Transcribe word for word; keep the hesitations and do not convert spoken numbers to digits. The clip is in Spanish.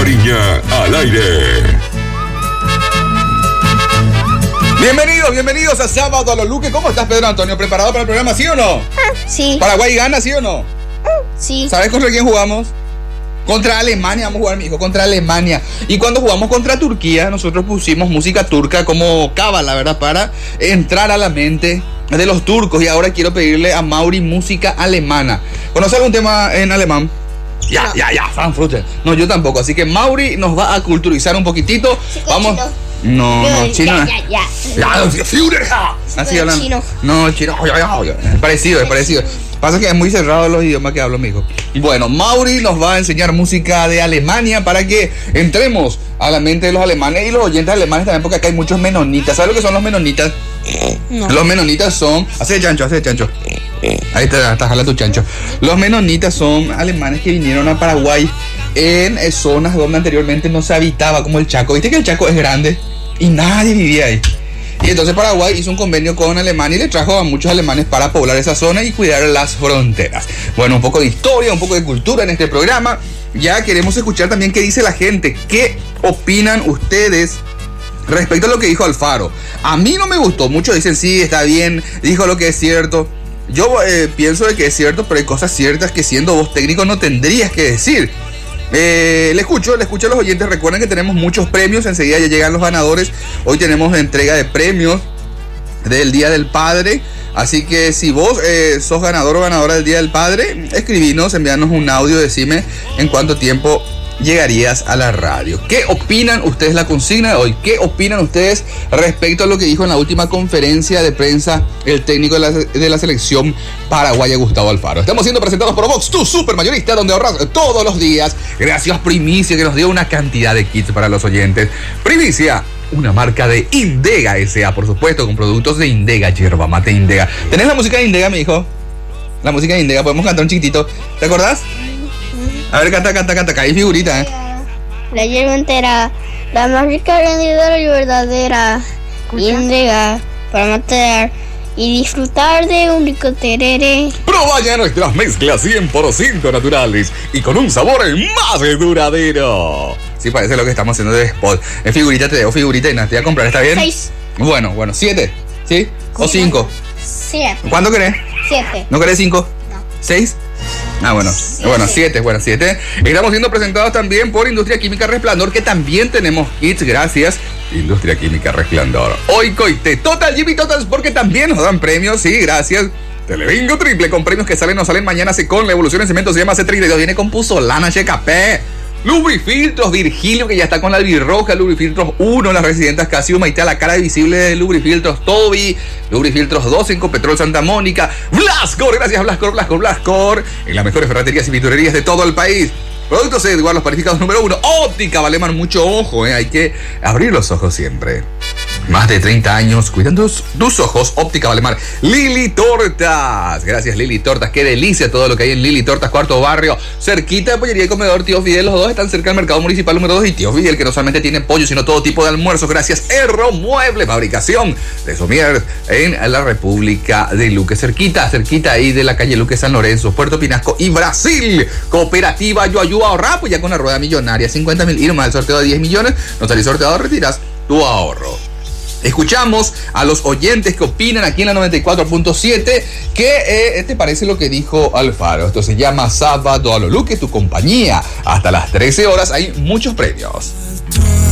Fariña al aire. Bienvenidos, bienvenidos a Sábado a los Luques. ¿Cómo estás, Pedro Antonio? ¿Preparado para el programa, sí o no? Sí. ¿Paraguay gana, sí o no? Sí. ¿Sabes contra quién jugamos? Contra Alemania vamos a jugar, mi hijo, contra Alemania. Y cuando jugamos contra Turquía, nosotros pusimos música turca como cábala, ¿verdad? Para entrar a la mente de los turcos. Y ahora quiero pedirle a Mauri música alemana. ¿Conoce algún tema en alemán? Ya, no. ya, ya, Frankfurt. No, yo tampoco. Así que Mauri nos va a culturizar un poquitito. Sí, vamos. Chino. No, no, ya, chino. Ya, ya, ya. ya Así hablan. Chino. No, chino. Es parecido, es parecido. Pasa que es muy cerrado los idiomas que hablo, mijo. Bueno, Mauri nos va a enseñar música de Alemania para que entremos a la mente de los alemanes y los oyentes alemanes también, porque acá hay muchos menonitas. ¿Sabes lo que son los menonitas? No. Los menonitas son... Hace chancho, hace chancho. Ahí está, está jala tu chancho. Los menonitas son alemanes que vinieron a Paraguay en eh, zonas donde anteriormente no se habitaba, como el Chaco. Viste que el Chaco es grande y nadie vivía ahí. Y entonces Paraguay hizo un convenio con Alemania y le trajo a muchos alemanes para poblar esa zona y cuidar las fronteras. Bueno, un poco de historia, un poco de cultura en este programa. Ya queremos escuchar también qué dice la gente. ¿Qué opinan ustedes respecto a lo que dijo Alfaro? A mí no me gustó. Muchos dicen sí, está bien, dijo lo que es cierto. Yo eh, pienso de que es cierto, pero hay cosas ciertas que siendo vos técnico no tendrías que decir. Eh, le escucho, le escucho a los oyentes. Recuerden que tenemos muchos premios. Enseguida ya llegan los ganadores. Hoy tenemos entrega de premios del Día del Padre. Así que si vos eh, sos ganador o ganadora del Día del Padre, escribinos, envíanos un audio, decime en cuánto tiempo llegarías a la radio. ¿Qué opinan ustedes la consigna de hoy? ¿Qué opinan ustedes respecto a lo que dijo en la última conferencia de prensa el técnico de la, de la selección paraguaya, Gustavo Alfaro? Estamos siendo presentados por Vox, tu super mayorista, donde ahorras todos los días. Gracias Primicia, que nos dio una cantidad de kits para los oyentes. Primicia, una marca de Indega S A, por supuesto, con productos de Indega, yerba mate Indega. ¿Tenés la música de Indega, mi hijo? La música de Indega, podemos cantar un chiquitito. ¿Te acordás? A ver, canta, canta, canta, caí figurita, ¿eh? La hierba entera, la más rica, rendidora y verdadera. Indega, para matar y disfrutar de un rico tereré. Proba ya nuestras mezclas cien por ciento naturales y con un sabor más duradero. Sí, parece lo que estamos haciendo de spot. En figurita te dejo figurita y nada, te voy a comprar, ¿está bien? Seis. Bueno, bueno, siete, ¿sí? ¿O Sí. cinco? Siete. ¿Cuánto querés? Siete. ¿No querés cinco? No. ¿Seis? Ah, bueno, Siete. bueno, siete, bueno, siete. Estamos siendo presentados también por Industria Química Resplandor, que también tenemos kits, gracias. Industria Química Resplandor. Hoy coite Total Jimmy Totals, porque también nos dan premios, sí, gracias. Televingo triple con premios que salen o salen mañana. Se con la evolución en cemento se llama C treinta y dos. Viene con Puzolana, H K P. Lubrifiltros Virgilio, que ya está con la albirroja. Lubrifiltros uno, las residentas Casio Maite, la cara visible de Lubrifiltros Toby. Lubrifiltros dos en Copetrol Santa Mónica. Blascor, gracias Blascor, Blascor, Blascor. En las mejores ferreterías y pinturerías de todo el país. Productos Edward, los panificados número uno. Óptica Valemar, mucho ojo, eh. Hay que abrir los ojos siempre. Más de treinta años cuidando tus, tus ojos. Óptica Valemar. Lili Tortas. Gracias, Lili Tortas. Qué delicia todo lo que hay en Lili Tortas, cuarto barrio. Cerquita de Pollería y Comedor Tío Fidel. Los dos están cerca del mercado municipal número dos. Y Tío Fidel, que no solamente tiene pollo, sino todo tipo de almuerzos. Gracias, Erro Mueble. Fabricación de somier en la República de Luque. Cerquita, cerquita ahí de la calle Luque San Lorenzo, Puerto Pinasco y Brasil. Cooperativa Yo Ayudo a ahorrar, pues ya con la rueda millonaria. cincuenta mil ir más el sorteo de diez millones. No salís sorteado, retiras tu ahorro. Escuchamos a los oyentes que opinan aquí en la noventa y cuatro punto siete. ¿Qué eh, te parece lo que dijo Alfaro? Esto se llama Sábado a lo Luque, tu compañía. Hasta las trece horas hay muchos premios.